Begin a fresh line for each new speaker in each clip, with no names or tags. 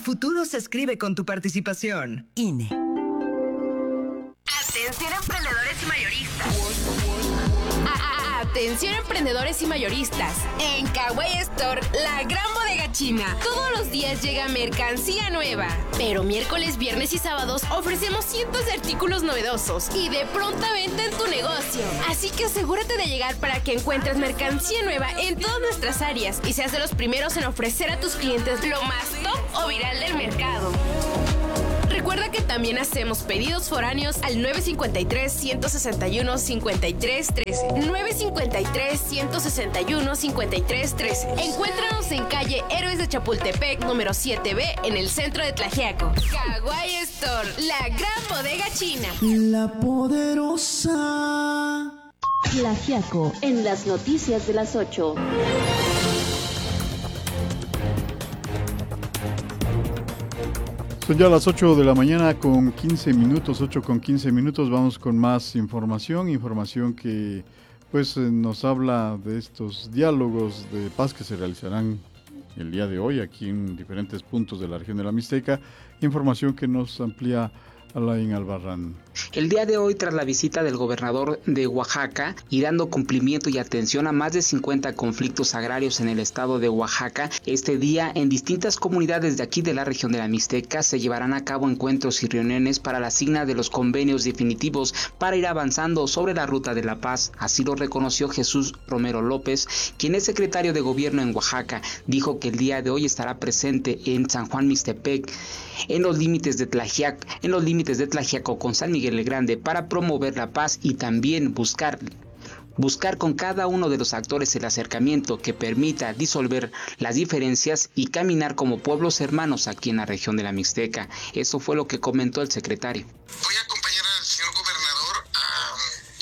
futuro se escribe con tu participación. INE.
Atención emprendedores y mayoristas. Atención emprendedores y mayoristas. En Kawaii Store, la gran bodega china, todos los días llega mercancía nueva. Pero miércoles, viernes y sábados ofrecemos cientos de artículos novedosos y de pronta venta en tu negocio. Así que asegúrate de llegar para que encuentres mercancía nueva en todas nuestras áreas y seas de los primeros en ofrecer a tus clientes lo más top o viral del mercado. Recuerda que también hacemos pedidos foráneos al 953-161-5313. 953-161-5313. Encuéntranos en calle Héroes de Chapultepec, número 7B, en el centro de Tlaxiaco. Kawaii Store, la gran bodega china.
La poderosa.
Tlaxiaco, en las noticias de las 8.
Son ya las 8 de la mañana con 15 minutos, 8 con 15 minutos. Vamos con más información que pues nos habla de estos diálogos de paz que se realizarán el día de hoy aquí en diferentes puntos de la región de la Mixteca. Información que nos amplía Alain Albarrán.
El día de hoy, tras la visita del gobernador de Oaxaca y dando cumplimiento y atención a más de 50 conflictos agrarios en el estado de Oaxaca, este día en distintas comunidades de aquí de la región de la Mixteca se llevarán a cabo encuentros y reuniones para la signa de los convenios definitivos para ir avanzando sobre la ruta de la paz. Así lo reconoció Jesús Romero López, quien es secretario de gobierno en Oaxaca. Dijo que el día de hoy estará presente en San Juan Mixtepec, en los límites de Tlaxiaco con San Miguel el Grande, para promover la paz y también buscar con cada uno de los actores el acercamiento que permita disolver las diferencias y caminar como pueblos hermanos aquí en la región de la Mixteca. Eso fue lo que comentó el secretario.
Voy a acompañar al señor gobernador a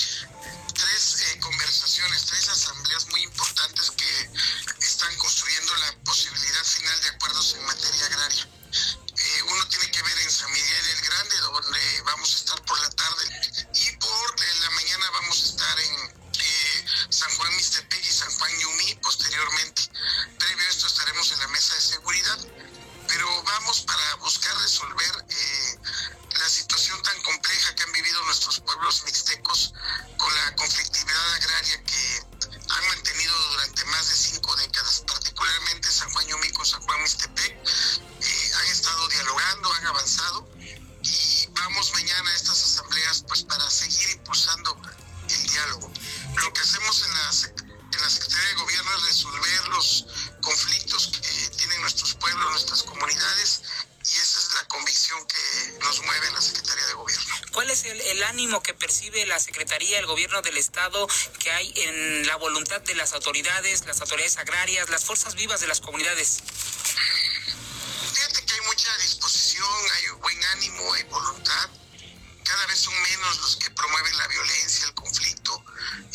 tres conversaciones, tres asambleas muy importantes que están construyendo la posibilidad final de acuerdos en materia agraria. Uno tiene que ver en San Miguel el Grande, donde vamos a estar por la tarde, y por la mañana vamos a estar en San Juan Mixtepec y San Juan Ñumí posteriormente. Previo a esto estaremos en la mesa de seguridad, pero vamos para buscar resolver la situación tan compleja que han vivido nuestros pueblos mixtecos con la conflictividad agraria que han mantenido durante más de 5 décadas, particularmente San Juan Ñumí con San Juan Mixtepec. Han estado dialogando, han avanzado, y vamos mañana a estas asambleas pues para seguir impulsando el diálogo. Lo que hacemos en la Secretaría de Gobierno es resolver los conflictos que tienen nuestros pueblos, nuestras comunidades, y esa es la convicción que nos mueve en la Secretaría de Gobierno.
¿Cuál es el ánimo que percibe la Secretaría, el Gobierno del Estado, que hay en la voluntad de las autoridades agrarias, las fuerzas vivas de las comunidades?
Fíjate que hay mucha disposición, hay buen ánimo, hay voluntad. Cada vez son menos los que promueven la violencia, el conflicto,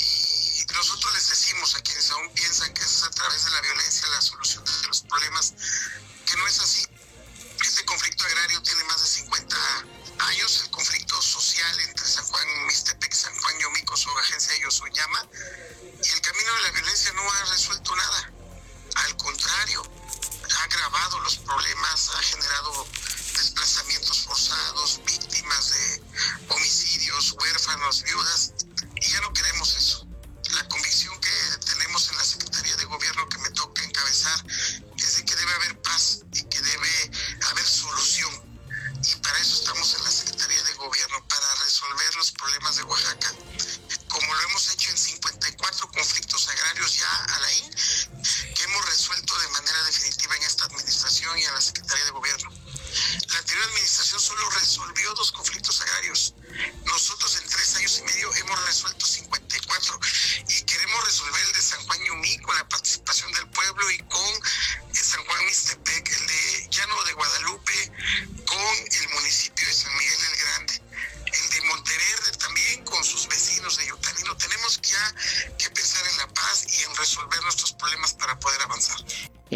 y nosotros les decimos a quienes aún piensan que es a través de la violencia la solución de los problemas, que no es así. Este conflicto agrario tiene más de 50 años, el conflicto social entre San Juan Mixtepec y San Juan Ñumí con su agencia Yosoyama, y el camino de la violencia no ha resuelto nada. Al contrario, ha agravado los problemas, ha generado desplazamientos forzados, víctimas de homicidios, huérfanos, viudas, y ya no queremos eso. La convicción que tenemos en la Secretaría de Gobierno que me toca encabezar es de que debe haber paz y que debe haber solución, y para eso estamos en la Secretaría de Gobierno, para resolver los problemas de Oaxaca, como lo hemos hecho en 54 conflictos agrarios ya, Alain, que hemos resuelto de manera definitiva en esta administración y en la Secretaría de Gobierno. La anterior administración solo resolvió 2 conflictos agrarios. Nosotros en 3 años y medio hemos resuelto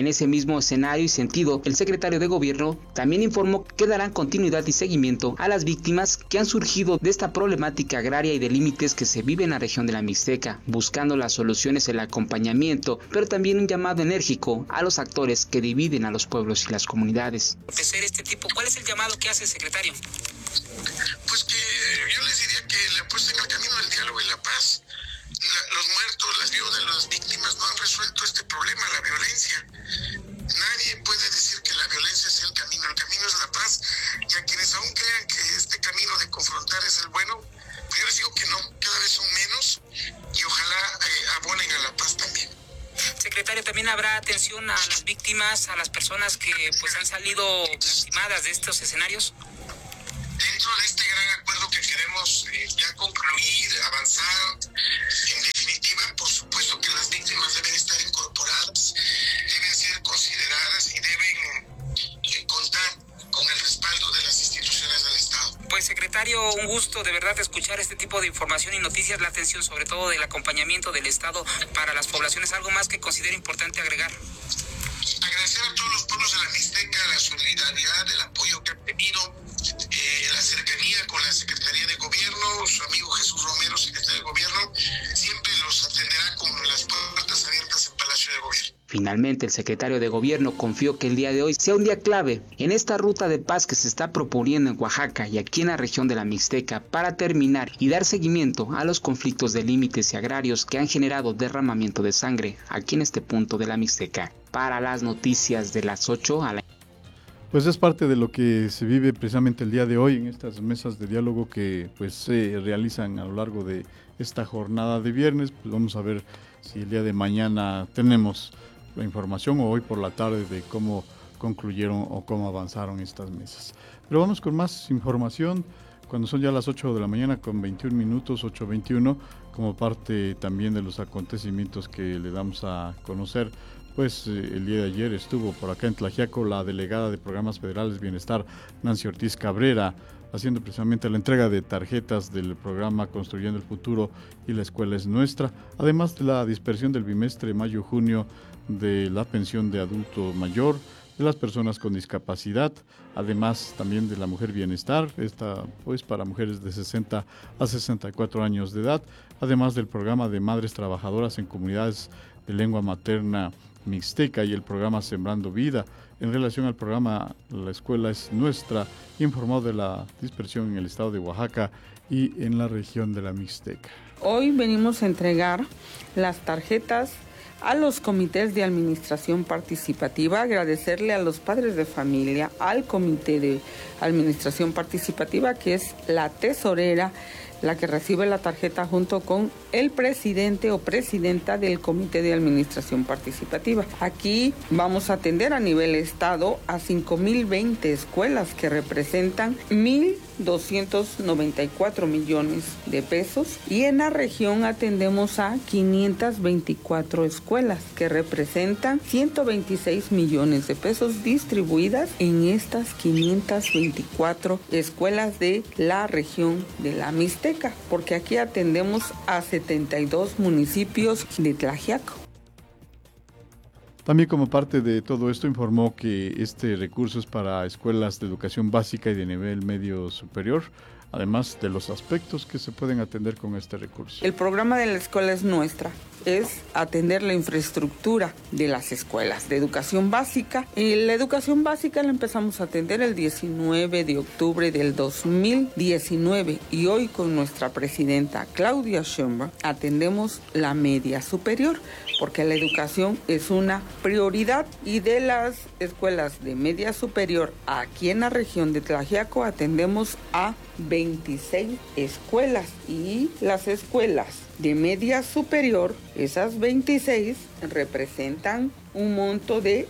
En ese mismo escenario y sentido, el secretario de Gobierno también informó que darán continuidad y seguimiento a las víctimas que han surgido de esta problemática agraria y de límites que se vive en la región de la Mixteca, buscando las soluciones, el acompañamiento, pero también un llamado enérgico a los actores que dividen a los pueblos y las comunidades.
¿Cuál es el llamado que hace el secretario?
Pues que yo les diría que le apuesten al camino del diálogo y la paz. Los muertos, las viudas, las víctimas no han resuelto este problema, la violencia. Nadie puede decir que la violencia es el camino es la paz. Y a quienes aún crean que este camino de confrontar es el bueno, pues yo les digo que no, cada vez son menos y ojalá abonen a la paz también.
Secretario, ¿también habrá atención a las víctimas, a las personas que pues han salido lastimadas de estos escenarios?
Dentro de este gran acuerdo que queremos ya concluir, avanzar, en definitiva, por supuesto que las víctimas deben estar incorporadas, deben ser consideradas y deben contar con el respaldo de las instituciones del Estado.
Pues secretario, un gusto de verdad escuchar este tipo de información y noticias, la atención sobre todo del acompañamiento del Estado para las poblaciones. ¿Algo más que considere importante agregar?
Agradecer a todos los pueblos de la Mixteca la solidaridad, el apoyo que han tenido, la cercanía con la Secretaría de Gobierno, su amigo Jesús Romero, secretario de Gobierno, siempre los atenderá con las puertas abiertas en Palacio de Gobierno.
Finalmente, el secretario de Gobierno confió que el día de hoy sea un día clave en esta ruta de paz que se está proponiendo en Oaxaca y aquí en la región de la Mixteca para terminar y dar seguimiento a los conflictos de límites y agrarios que han generado derramamiento de sangre aquí en este punto de la Mixteca. Para las noticias de las 8 a la...
Pues es parte de lo que se vive precisamente el día de hoy en estas mesas de diálogo que pues se realizan a lo largo de esta jornada de viernes. Pues vamos a ver si el día de mañana tenemos la información o hoy por la tarde de cómo concluyeron o cómo avanzaron estas mesas. Pero vamos con más información cuando son ya las 8 de la mañana con 21 minutos, 8:21, como parte también de los acontecimientos que le damos a conocer. Pues el día de ayer estuvo por acá en Tlaxiaco la delegada de Programas Federales Bienestar, Nancy Ortiz Cabrera, haciendo precisamente la entrega de tarjetas del programa Construyendo el Futuro y La Escuela es Nuestra, además de la dispersión del bimestre mayo-junio de la pensión de adulto mayor, de las personas con discapacidad, además también de la mujer bienestar, esta pues para mujeres de 60 a 64 años de edad, además del programa de madres trabajadoras en comunidades de lengua materna mixteca y el programa Sembrando Vida. En relación al programa La Escuela es Nuestra, informó de la dispersión en el estado de Oaxaca y en la región de la Mixteca.
Hoy venimos a entregar las tarjetas a los comités de administración participativa, agradecerle a los padres de familia, al comité de administración participativa, que es la tesorera, la que recibe la tarjeta junto con el presidente o presidenta del comité de administración participativa. Aquí vamos a atender a nivel estado a 5.020 escuelas que representan 1.294 millones de pesos y en la región atendemos a 524 escuelas que representan 126 millones de pesos distribuidas en estas 524 escuelas de la región de la Mixteca, porque aquí atendemos a 72 municipios de Tlaxiaco.
También como parte de todo esto informó que este recurso es para escuelas de educación básica y de nivel medio superior, además de los aspectos que se pueden atender con este recurso.
El programa de La Escuela es Nuestra es atender la infraestructura de las escuelas de educación básica. Y la educación básica la empezamos a atender el 19 de octubre del 2019 y hoy con nuestra presidenta Claudia Sheinbaum atendemos la media superior, porque la educación es una prioridad y de las escuelas de media superior aquí en la región de Tlaxiaco atendemos a 26 escuelas y las escuelas de media superior, esas 26 representan un monto de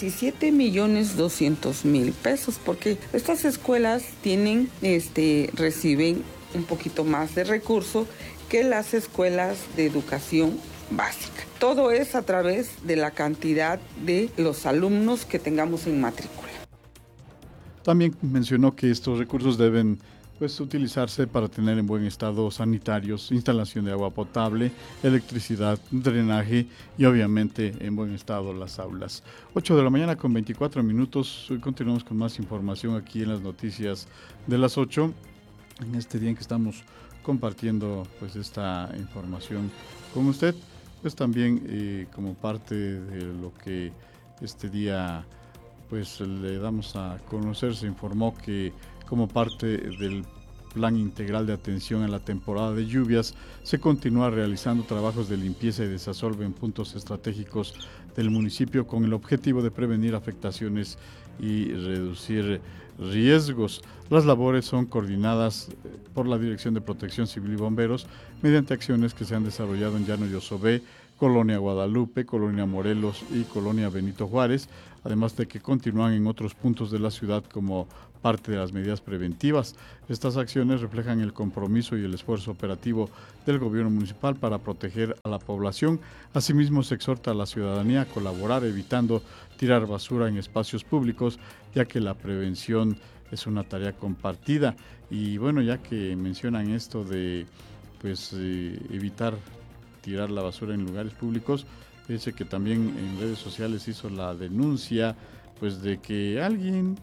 17.200.000 pesos, porque estas escuelas reciben un poquito más de recurso que las escuelas de educación básica. Todo es a través de la cantidad de los alumnos que tengamos en matrícula.
También mencionó que estos recursos deben pues utilizarse para tener en buen estado sanitarios, instalación de agua potable, electricidad, drenaje y obviamente en buen estado las aulas. 8 de la mañana con 24 minutos, hoy continuamos con más información aquí en las noticias de las 8, en este día en que estamos compartiendo pues esta información con usted, pues también como parte de lo que este día pues le damos a conocer, se informó que como parte del Plan Integral de Atención en la temporada de lluvias, se continúa realizando trabajos de limpieza y desasolve en puntos estratégicos del municipio con el objetivo de prevenir afectaciones y reducir riesgos. Las labores son coordinadas por la Dirección de Protección Civil y Bomberos mediante acciones que se han desarrollado en Llano Yosobé, Colonia Guadalupe, Colonia Morelos y Colonia Benito Juárez, además de que continúan en otros puntos de la ciudad como parte de las medidas preventivas. Estas acciones reflejan el compromiso y el esfuerzo operativo del gobierno municipal para proteger a la población. Asimismo, se exhorta a la ciudadanía a colaborar evitando tirar basura en espacios públicos, ya que la prevención es una tarea compartida. Y bueno, ya que mencionan esto de pues evitar tirar la basura en lugares públicos, dice que también en redes sociales hizo la denuncia pues de que alguien,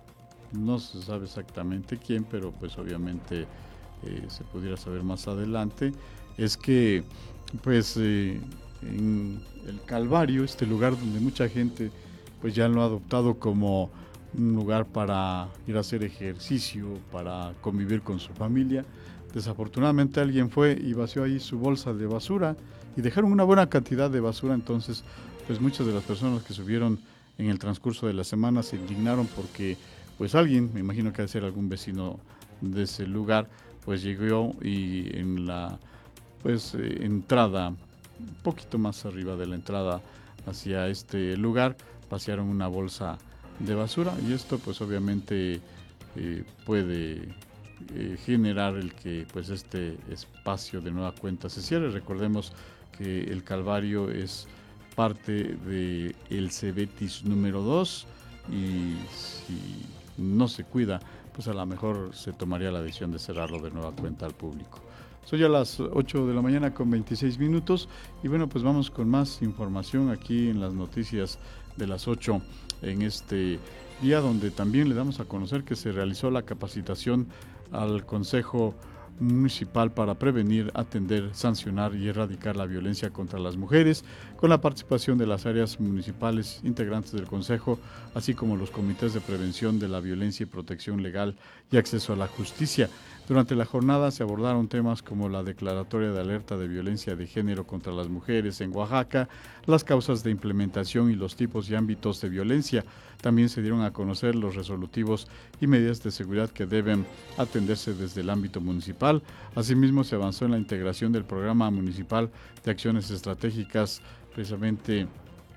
no se sabe exactamente quién, pero pues obviamente se pudiera saber más adelante, es que pues en el Calvario, este lugar donde mucha gente pues ya lo ha adoptado como un lugar para ir a hacer ejercicio, para convivir con su familia, desafortunadamente alguien fue y vació ahí su bolsa de basura y dejaron una buena cantidad de basura. Entonces pues muchas de las personas que subieron en el transcurso de la semana se indignaron porque pues alguien, me imagino que ha de ser algún vecino de ese lugar, pues llegó y en la pues entrada, un poquito más arriba de la entrada hacia este lugar, vaciaron una bolsa de basura y esto pues obviamente puede generar el que pues este espacio de nueva cuenta se cierre. Recordemos que el Calvario es parte de el Cebetis número 2 y si no se cuida, pues a lo mejor se tomaría la decisión de cerrarlo de nueva cuenta al público. Son ya las 8 de la mañana con 26 minutos y bueno, pues vamos con más información aquí en las noticias de las 8 en este día, donde también le damos a conocer que se realizó la capacitación al Consejo Municipal para prevenir, atender, sancionar y erradicar la violencia contra las mujeres, con la participación de las áreas municipales integrantes del Consejo, así como los comités de prevención de la violencia y protección legal y acceso a la justicia. Durante la jornada se abordaron temas como la declaratoria de alerta de violencia de género contra las mujeres en Oaxaca, las causas de implementación y los tipos y ámbitos de violencia. También se dieron a conocer los resolutivos y medidas de seguridad que deben atenderse desde el ámbito municipal. Asimismo, se avanzó en la integración del programa municipal de acciones estratégicas, precisamente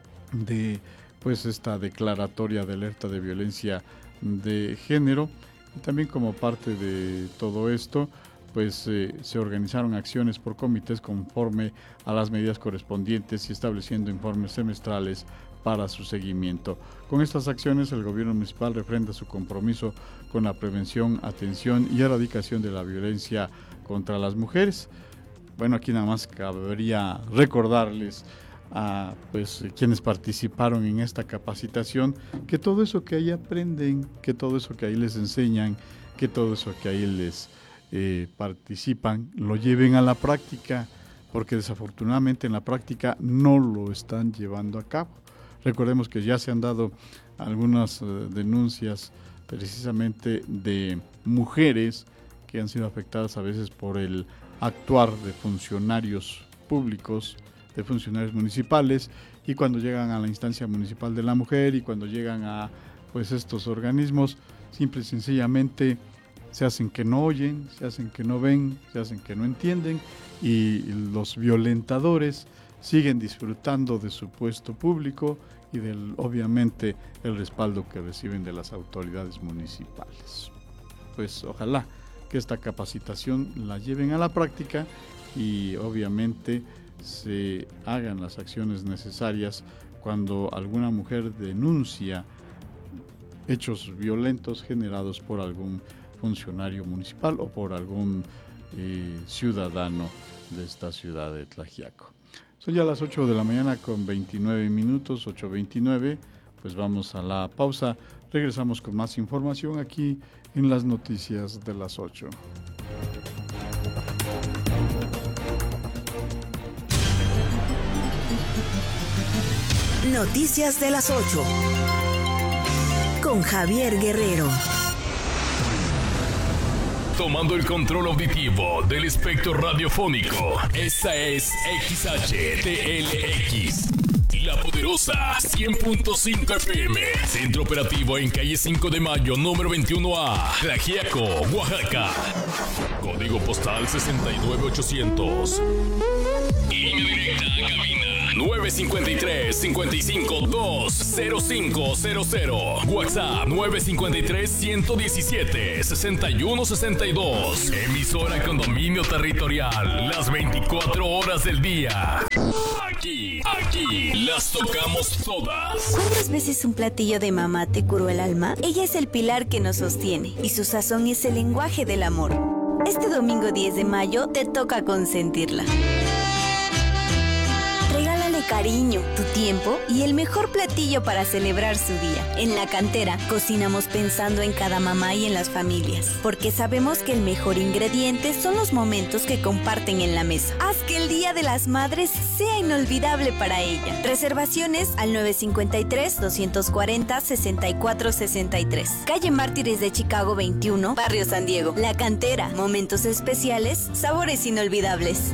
de pues esta declaratoria de alerta de violencia de género. Y también como parte de todo esto, pues se organizaron acciones por comités conforme a las medidas correspondientes y estableciendo informes semestrales para su seguimiento. Con estas acciones, el gobierno municipal refrenda su compromiso con la prevención, atención y erradicación de la violencia contra las mujeres. Bueno, aquí nada más cabría recordarles a pues quienes participaron en esta capacitación que todo eso que ahí aprenden, que todo eso que ahí les enseñan, que todo eso que ahí les participan, lo lleven a la práctica, porque desafortunadamente en la práctica no lo están llevando a cabo. Recordemos que ya se han dado algunas denuncias precisamente de mujeres que han sido afectadas a veces por el actuar de funcionarios públicos, de funcionarios municipales, y cuando llegan a la instancia municipal de la mujer y cuando llegan a pues estos organismos, simple y sencillamente se hacen que no oyen, se hacen que no ven, se hacen que no entienden, y los violentadores siguen disfrutando de su puesto público y del obviamente el respaldo que reciben de las autoridades municipales. Pues ojalá que esta capacitación la lleven a la práctica y obviamente se hagan las acciones necesarias cuando alguna mujer denuncia hechos violentos generados por algún funcionario municipal o por algún ciudadano de esta ciudad de Tlaxiaco. Son ya las 8 de la mañana con 29 minutos, 8:29, pues vamos a la pausa. Regresamos con más información aquí en las noticias de las 8.
Noticias de las 8 con Javier Guerrero.
Tomando el control auditivo del espectro radiofónico, esta es XHTLX, La Poderosa 100.5 FM, centro operativo en calle 5 de Mayo, número 21A, Tlaxiaco, Oaxaca, código postal 69800, línea directa a cabina 953-55-20500, WhatsApp 953-117-6162, emisora con dominio territorial, las 24 horas del día. Aquí las tocamos todas.
¿Cuántas veces un platillo de mamá te curó el alma? Ella es el pilar que nos sostiene y su sazón es el lenguaje del amor. Este domingo 10 de mayo te toca consentirla. Regálale cariño, tu tiempo y el mejor platillo para celebrar su día. En La Cantera cocinamos pensando en cada mamá y en las familias, porque sabemos que el mejor ingrediente son los momentos que comparten en la mesa. Haz que el Día de las Madres sea inolvidable para ella. Reservaciones al 953-240-6463. Calle Mártires de Chicago 21, Barrio San Diego. La Cantera, momentos especiales, sabores inolvidables.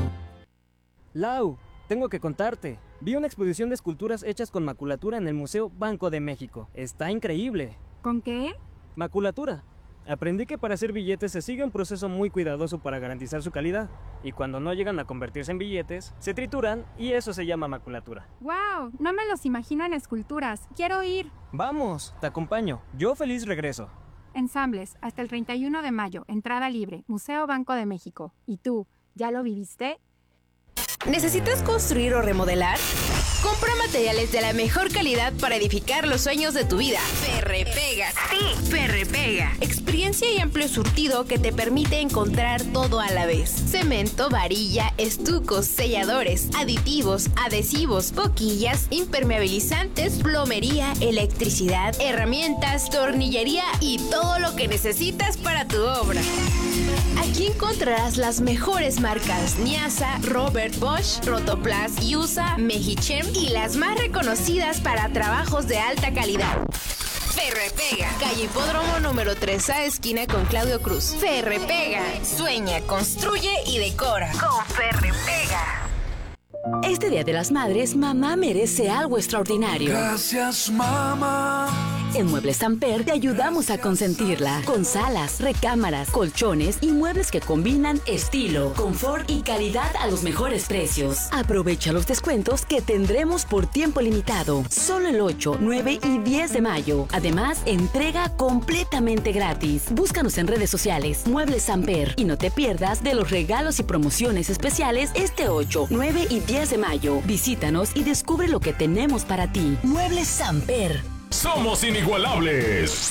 Lau, tengo que contarte. Vi una exposición de esculturas hechas con maculatura en el Museo Banco de México. Está increíble.
¿Con qué?
Maculatura. Aprendí que para hacer billetes se sigue un proceso muy cuidadoso para garantizar su calidad. Y cuando no llegan a convertirse en billetes, se trituran y eso se llama maculatura.
¡Wow! No me los imagino en esculturas. Quiero ir.
Vamos, te acompaño. Yo feliz regreso.
Ensambles, hasta el 31 de mayo. Entrada libre. Museo Banco de México. ¿Y tú, ya lo viviste?
¿Necesitas construir o remodelar? Compra materiales de la mejor calidad para edificar los sueños de tu vida. Ferrepega. Sí, Ferrepega. Experiencia y amplio surtido que te permite encontrar todo a la vez. Cemento, varilla, estucos, selladores, aditivos, adhesivos, boquillas, impermeabilizantes, plomería, electricidad, herramientas, tornillería y todo lo que necesitas para tu obra. Aquí encontrarás las mejores marcas Niasa, Robert Bosch, Rotoplas, Yusa, Mejichem y las más reconocidas para trabajos de alta calidad. Ferrepega, calle Hipódromo número 3A, esquina con Claudio Cruz. Ferrepega, sueña, construye y decora con Ferrepega.
Este Día de las Madres, mamá merece algo extraordinario.
Gracias, mamá.
En Muebles Samper te ayudamos a consentirla con salas, recámaras, colchones y muebles que combinan estilo, confort y calidad a los mejores precios. Aprovecha los descuentos que tendremos por tiempo limitado, solo el 8, 9 y 10 de mayo. Además, entrega completamente gratis. Búscanos en redes sociales, Muebles Samper, y no te pierdas de los regalos y promociones especiales este 8, 9 y 10 de mayo. Visítanos y descubre lo que tenemos para ti. Muebles Samper.
Somos inigualables.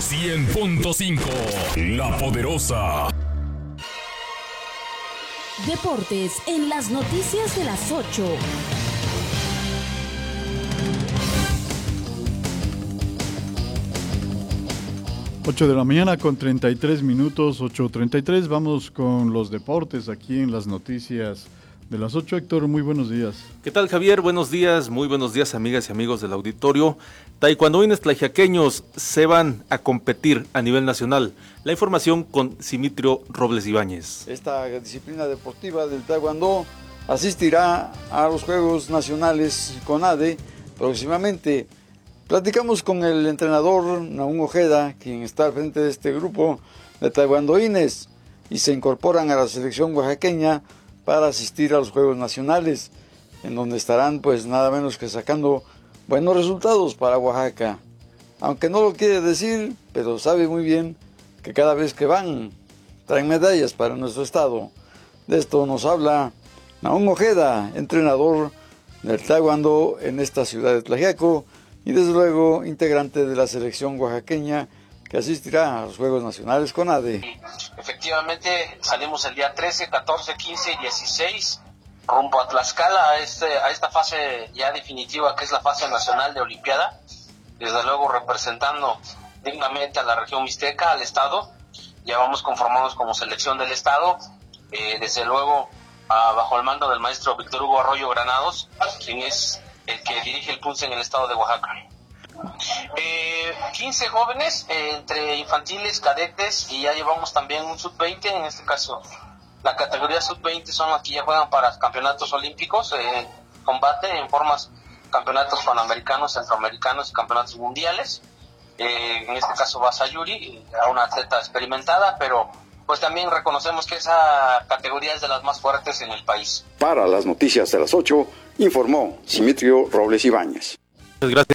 100.5 La Poderosa.
Deportes en las noticias de las 8.
Ocho de la mañana con 33 minutos, 8:33. Vamos con los deportes aquí en las noticias de las 8. Héctor, muy buenos días.
¿Qué tal, Javier? Buenos días, muy buenos días, amigas y amigos del auditorio. Taekwondoines tlaxiaqueños se van a competir a nivel nacional. La información con Simitrio Robles Ibáñez.
Esta disciplina deportiva del taekwondo asistirá a los Juegos Nacionales CONADE próximamente. Platicamos con el entrenador Nahum Ojeda, quien está al frente de este grupo de taekwondoines, y se incorporan a la selección oaxaqueña para asistir a los Juegos Nacionales, en donde estarán pues nada menos que sacando buenos resultados para Oaxaca. Aunque no lo quiere decir, pero sabe muy bien que cada vez que van, traen medallas para nuestro estado. De esto nos habla Nahum Ojeda, entrenador del taekwondo en esta ciudad de Tlaxiaco, y desde luego integrante de la selección oaxaqueña que asistirá a los Juegos Nacionales CONADE.
Efectivamente, salimos el día 13, 14, 15 y 16 rumbo a Tlaxcala, a esta fase ya definitiva, que es la fase nacional de Olimpiada, desde luego representando dignamente a la región mixteca, al Estado. Ya vamos conformados como selección del Estado, desde luego bajo el mando del maestro Víctor Hugo Arroyo Granados, quien es el que dirige el PUNCE en el Estado de Oaxaca. 15 jóvenes, entre infantiles, cadetes, y ya llevamos también un sub-20, en este caso la categoría sub-20 son las que ya juegan para campeonatos olímpicos, combate en formas campeonatos panamericanos, centroamericanos y campeonatos mundiales. En este caso va Sayuri, a una atleta experimentada, pero pues también reconocemos que esa categoría es de las más fuertes en el país.
Para las noticias de las 8, informó Simitrio Robles Ibáñez.
Muchas gracias,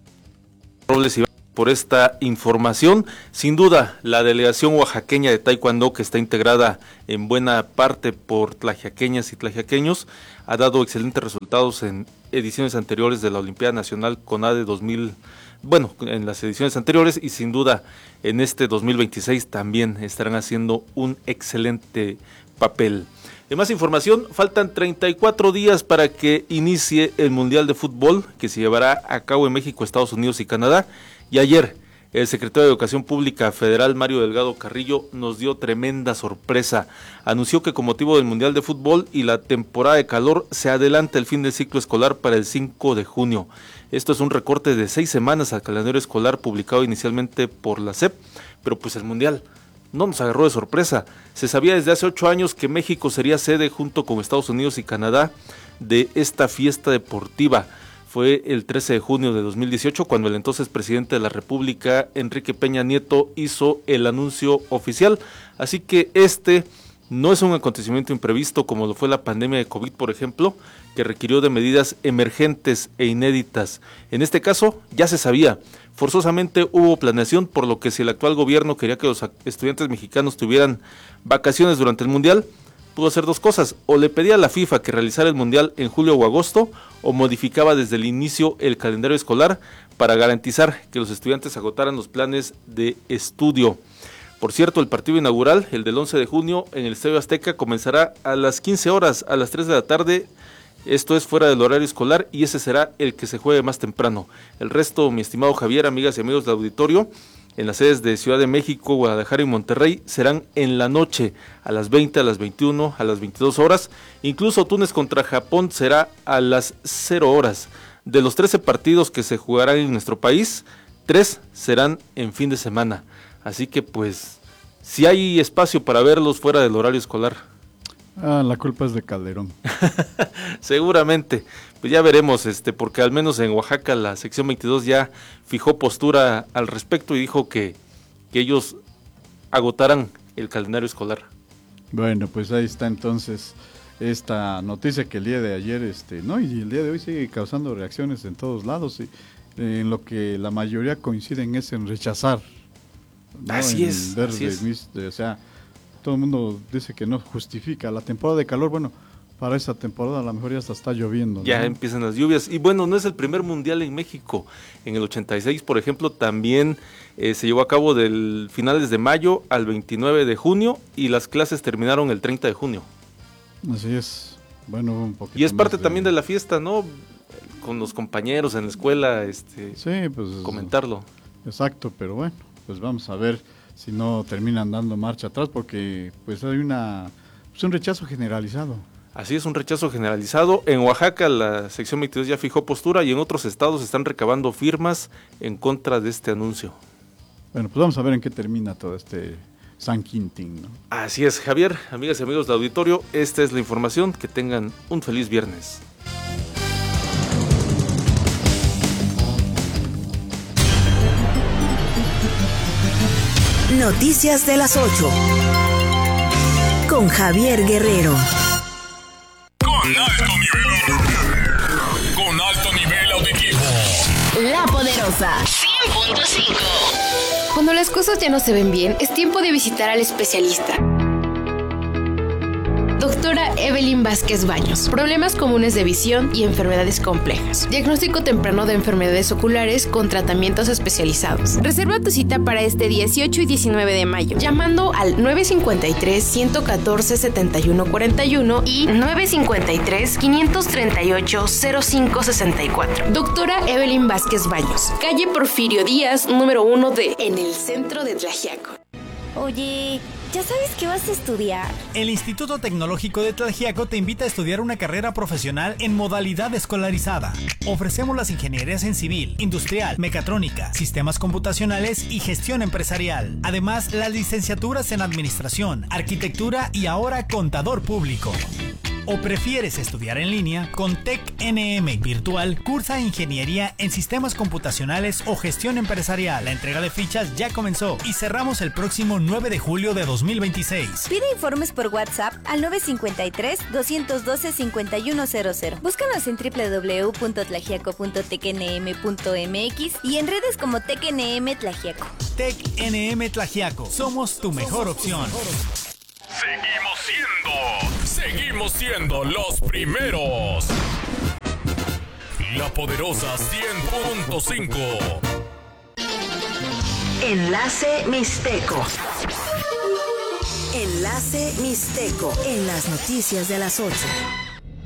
Robles Ibáñez, por esta información. Sin duda, la delegación oaxaqueña de Taekwondo, que está integrada en buena parte por tlaxiaqueñas y tlaxiaqueños, ha dado excelentes resultados en ediciones anteriores de la Olimpiada Nacional CONADE 2000. Bueno, en las ediciones anteriores, y sin duda en este 2026 también estarán haciendo un excelente papel. De más información, faltan 34 días para que inicie el Mundial de Fútbol, que se llevará a cabo en México, Estados Unidos y Canadá. Y ayer, el secretario de Educación Pública Federal, Mario Delgado Carrillo, nos dio tremenda sorpresa. Anunció que con motivo del Mundial de Fútbol y la temporada de calor, se adelanta el fin del ciclo escolar para el 5 de junio. Esto es un recorte de 6 semanas al calendario escolar publicado inicialmente por la SEP, pero pues el Mundial no nos agarró de sorpresa. Se sabía desde hace 8 años que México sería sede junto con Estados Unidos y Canadá de esta fiesta deportiva. Fue el 13 de junio de 2018 cuando el entonces presidente de la República, Enrique Peña Nieto, hizo el anuncio oficial. Así que este no es un acontecimiento imprevisto como lo fue la pandemia de COVID, por ejemplo, que requirió de medidas emergentes e inéditas. En este caso ya se sabía, forzosamente hubo planeación, por lo que si el actual gobierno quería que los estudiantes mexicanos tuvieran vacaciones durante el Mundial, pudo hacer dos cosas: o le pedía a la FIFA que realizara el Mundial en julio o agosto, o modificaba desde el inicio el calendario escolar para garantizar que los estudiantes agotaran los planes de estudio. Por cierto, el partido inaugural, el del 11 de junio, en el Estadio Azteca, comenzará a las 15 horas, a las 3 de la tarde, esto es fuera del horario escolar, y ese será el que se juegue más temprano. El resto, mi estimado Javier, amigas y amigos del auditorio, en las sedes de Ciudad de México, Guadalajara y Monterrey, serán en la noche, a las 20, a las 21, a las 22 horas. Incluso Túnez contra Japón será a las 0 horas. De los 13 partidos que se jugarán en nuestro país, 3 serán en fin de semana. Así que pues, si hay espacio para verlos fuera del horario escolar.
La culpa es de Calderón.
Seguramente, pues ya veremos, porque al menos en Oaxaca la sección 22 ya fijó postura al respecto y dijo que ellos agotarán el calendario escolar.
Bueno, pues ahí está entonces esta noticia que el día de ayer, y el día de hoy sigue causando reacciones en todos lados, y en lo que la mayoría coinciden es en rechazar, ¿no?
Así es.
O sea, todo el mundo dice que no justifica la temporada de calor. Bueno, para esa temporada a lo mejor ya hasta está lloviendo, ¿no?
Ya empiezan las lluvias. Y bueno, no es el primer mundial en México. En el 86, por ejemplo, también se llevó a cabo del finales de mayo al 29 de junio y las clases terminaron el 30 de junio.
Así es. Bueno, un poquito.
Y es parte también de la fiesta, ¿no? Con los compañeros en la escuela,
sí, pues
comentarlo.
Exacto, pero bueno, pues vamos a ver si no terminan dando marcha atrás, porque pues hay un rechazo generalizado.
Así es, un rechazo generalizado. En Oaxaca la sección 22 ya fijó postura y en otros estados están recabando firmas en contra de este anuncio.
Bueno, pues vamos a ver en qué termina todo este San Quintín, ¿no?
Así es, Javier, amigas y amigos del auditorio, esta es la información. Que tengan un feliz viernes.
Noticias de las 8 con Javier Guerrero.
Con alto nivel auditivo.
La Poderosa 100.5. Cuando las cosas ya no se ven bien, es tiempo de visitar al especialista. Doctora Evelyn Vázquez Baños. Problemas comunes de visión y enfermedades complejas. Diagnóstico temprano de enfermedades oculares con tratamientos especializados. Reserva tu cita para este 18 y 19 de mayo, llamando al 953-114-7141 y 953-538-0564. Doctora Evelyn Vázquez Baños. Calle Porfirio Díaz, número 1D, en el centro de Tlaxiaco.
Oye, ¿ya sabes qué vas a estudiar?
El Instituto Tecnológico de Tlaxiaco te invita a estudiar una carrera profesional en modalidad escolarizada. Ofrecemos las ingenierías en civil, industrial, mecatrónica, sistemas computacionales y gestión empresarial. Además, las licenciaturas en administración, arquitectura y ahora contador público. ¿O prefieres estudiar en línea? Con TecNM Virtual, cursa Ingeniería en Sistemas Computacionales o Gestión Empresarial. La entrega de fichas ya comenzó y cerramos el próximo 9 de julio de 2026.
Pide informes por WhatsApp al 953-212-5100. Búscanos en www.tlaxiaco.tecnm.mx y en redes como TecNM Tlaxiaco.
TecNM Tlaxiaco. Somos tu mejor opción.
Seguimos siendo los primeros. La poderosa 100.5.
Enlace Mixteco. Enlace Mixteco en las noticias de las 8.